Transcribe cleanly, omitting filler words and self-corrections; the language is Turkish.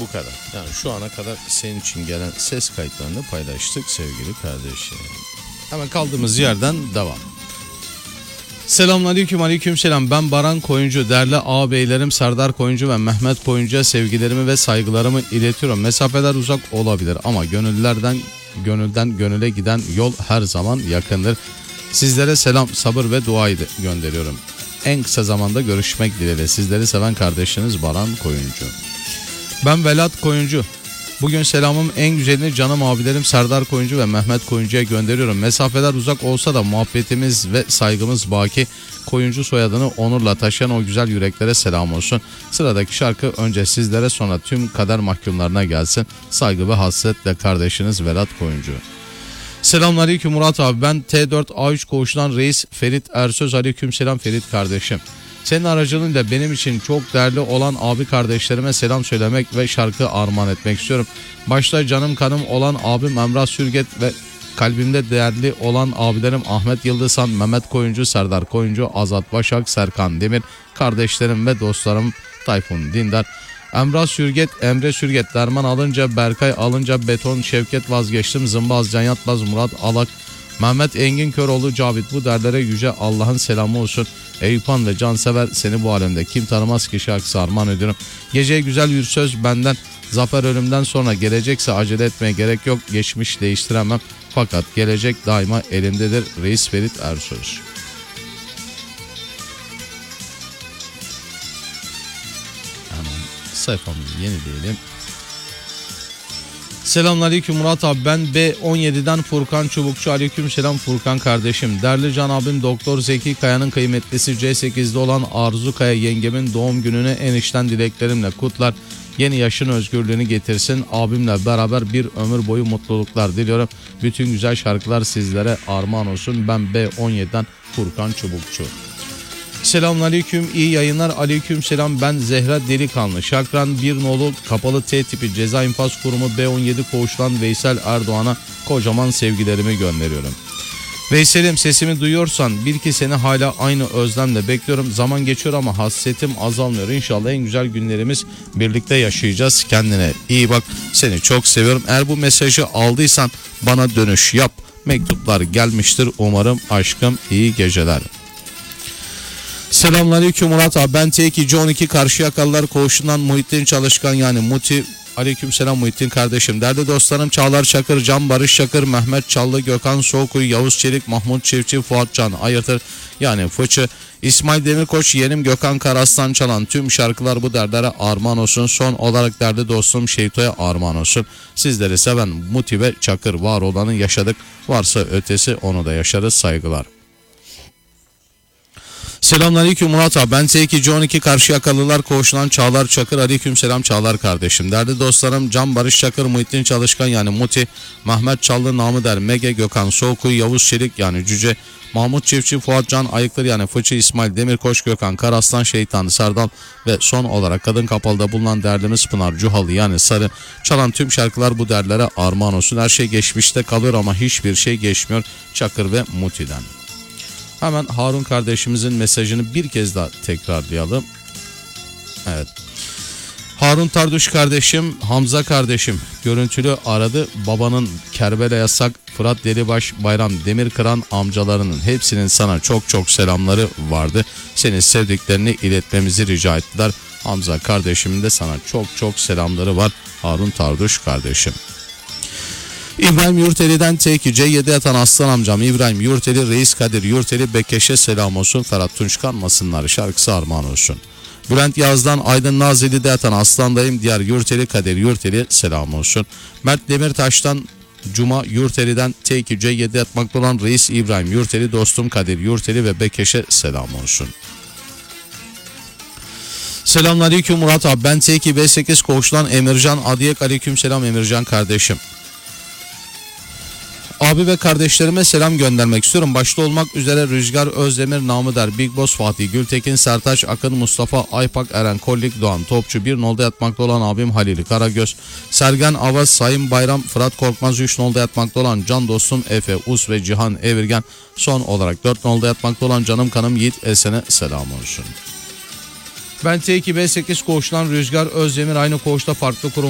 bu kadar. Yani şu ana kadar senin için gelen ses kayıtlarını paylaştık sevgili kardeşim. Hemen kaldığımız yerden devam. Selamünaleyküm, aleykümselam. Ben Baran Koyuncu. Değerli ağabeylerim Serdar Koyuncu ve Mehmet Koyuncu'ya sevgilerimi ve saygılarımı iletiyorum. Mesafeler uzak olabilir ama gönülden gönüle giden yol her zaman yakındır. Sizlere selam, sabır ve duayı gönderiyorum. En kısa zamanda görüşmek dileğiyle. Sizleri seven kardeşiniz Baran Koyuncu. Ben Velat Koyuncu. Bugün selamım en güzelini canım abilerim Serdar Koyuncu ve Mehmet Koyuncu'ya gönderiyorum. Mesafeler uzak olsa da muhabbetimiz ve saygımız baki. Koyuncu soyadını onurla taşıyan o güzel yüreklere selam olsun. Sıradaki şarkı önce sizlere, sonra tüm kader mahkumlarına gelsin. Saygı ve hasretle kardeşiniz Velat Koyuncu. Selamünaleyküm Murat abi. Ben T4A3 koğuşundan reis Ferit Ersöz. Aleykümselam Ferit kardeşim. Senin aracılığıyla benim için çok değerli olan abi kardeşlerime selam söylemek ve şarkı armağan etmek istiyorum. Başta canım kanım olan abim Emrah Sürget ve kalbimde değerli olan abilerim Ahmet Yıldızhan, Mehmet Koyuncu, Serdar Koyuncu, Azat Başak, Serkan Demir, kardeşlerim ve dostlarım Tayfun Dindar, Emrah Sürget, Emre Sürget, Derman alınca, Berkay alınca, Beton, Şevket vazgeçtim, Zımbaz, Can Yatmaz, Murat Alak, Mehmet Engin Köroğlu, Cavit, bu derlere yüce Allah'ın selamı olsun. Eyüphan ve Cansever, seni bu alemde kim tanımaz ki şarkısı armağan ediyorum. Geceye güzel bir söz benden. Zafer ölümden sonra gelecekse acele etmeye gerek yok. Geçmiş değiştiremem fakat gelecek daima elimdedir. Reis Ferit Ersöz. Hemen sayfamızı yenileyelim. Selamünaleyküm Murat abi. Ben B17'den Furkan Çubukçu. Aleykümselam Furkan kardeşim. Değerli can abim Doktor Zeki Kaya'nın kıymetlisi C8'de olan Arzu Kaya yengemin doğum gününü en içten dileklerimle kutlar. Yeni yaşın özgürlüğünü getirsin. Abimle beraber bir ömür boyu mutluluklar diliyorum. Bütün güzel şarkılar sizlere armağan olsun. Ben B17'den Furkan Çubukçu. Selamünaleyküm, iyi yayınlar. Aleykümselam, ben Zehra Delikanlı. Şakran 1 nolu kapalı T tipi ceza infaz kurumu B17 koğuştan Veysel Erdoğan'a kocaman sevgilerimi gönderiyorum. Veysel'im, sesimi duyuyorsan bil ki seni hala aynı özlemle bekliyorum. Zaman geçiyor ama hasretim azalmıyor. İnşallah en güzel günlerimiz birlikte yaşayacağız. Kendine iyi bak, seni çok seviyorum. Eğer bu mesajı aldıysan bana dönüş yap. Mektuplar gelmiştir umarım aşkım, iyi geceler. Selamünaleyküm Murat abi. Ben T2C12 Karşıyakalılar koğuşundan Muhittin Çalışkan yani Muti. Aleykümselam Muhittin kardeşim. Değerli dostlarım Çağlar Çakır, Can Barış Çakır, Mehmet Çallı, Gökhan Soğukuy, Yavuz Çelik, Mahmut Çiftçi, Fuat Can Ayırtır yani Fıçı, İsmail Demirkoç, yeğenim Gökhan Karas'tan çalan tüm şarkılar bu derlere armağan olsun. Son olarak değerli dostum Şeyto'ya armağan olsun. Sizleri seven Muti ve Çakır, var olanı yaşadık. Varsa ötesi onu da yaşarız. Saygılar. Selamünaleyküm Murat abi. Ben T2C12 Karşıyakalılar koğuşundan Çağlar Çakır. Aleykümselam Çağlar kardeşim. Değerli dostlarım Can Barış Çakır, Muhittin Çalışkan yani Muti, Mehmet Çallı namı der Mege, Gökhan Soğukuy, Yavuz Çelik yani Cüce, Mahmut Çiftçi, Fuat Can Ayıktır yani Fıçı, İsmail Demirkoç, Gökhan Karaslan, Şeytan Sardal ve son olarak Kadın Kapalı'da bulunan değerlimiz Pınar Cuhalı yani Sarı. Çalan tüm şarkılar bu derlere armağan olsun. Her şey geçmişte kalıyor ama hiçbir şey geçmiyor. Çakır ve Muti'den. Hemen Harun kardeşimizin mesajını bir kez daha tekrarlayalım. Evet. Harun Tarduş kardeşim, Hamza kardeşim görüntülü aradı. Babanın Kerbela Yasak, Fırat Delibaş, Bayram Demirkıran amcalarının hepsinin sana çok çok selamları vardı. Senin sevdiklerini iletmemizi rica ettiler. Hamza kardeşimin de sana çok çok selamları var. Harun Tarduş kardeşim. İbrahim Yurteli'den T2C7 yatan aslan amcam İbrahim Yurteli, Reis Kadir Yurteli, Bekkeş'e selam olsun. Ferhat Tunç Kanmasınlar şarkısı armağan olsun. Bülent Yaz'dan Aydın Nazilli'de yatan aslan dayım Diyar Yurteli, Kadir Yurteli selam olsun. Mert Demirtaş'tan Cuma Yurteli'den T2C7 yatmakta olan Reis İbrahim Yurteli, dostum Kadir Yurteli ve Bekkeş'e selam olsun. Selamünaleyküm Murat abi. Ben T2B8 koğuştan Emircan Adiyek. Aleykümselam Emircan kardeşim. Abi ve kardeşlerime selam göndermek istiyorum. Başta olmak üzere Rüzgar Özdemir, namı der Big Boss, Fatih Gültekin, Sertaç Akın, Mustafa Aypak, Eren Kollik, Doğan Topçu, bir nolda yatmakta olan abim Halil Karagöz, Sergen Avaz, Sayın Bayram, Fırat Korkmaz, 3 nolda yatmakta olan can dostum Efe Us ve Cihan Evirgen, son olarak 4 nolda yatmakta olan canım kanım Yiğit Esen'e selam olsun. Ben T2B8 koğuştan Rüzgar Özdemir, aynı koğuşta farklı kurum